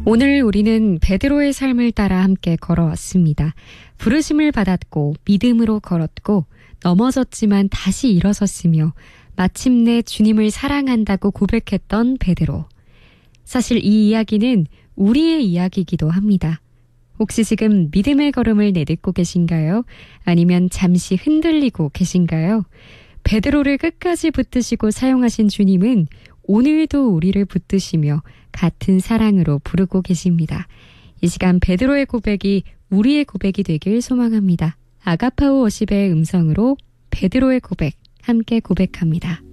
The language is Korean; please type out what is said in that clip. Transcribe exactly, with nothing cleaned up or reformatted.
오늘 우리는 베드로의 삶을 따라 함께 걸어왔습니다. 부르심을 받았고 믿음으로 걸었고 넘어졌지만 다시 일어섰으며 마침내 주님을 사랑한다고 고백했던 베드로. 사실 이 이야기는 우리의 이야기이기도 합니다. 혹시 지금 믿음의 걸음을 내딛고 계신가요? 아니면 잠시 흔들리고 계신가요? 베드로를 끝까지 붙드시고 사용하신 주님은 오늘도 우리를 붙드시며 같은 사랑으로 부르고 계십니다. 이 시간 베드로의 고백이 우리의 고백이 되길 소망합니다. 아가파오 워십의 음성으로 베드로의 고백 함께 고백합니다.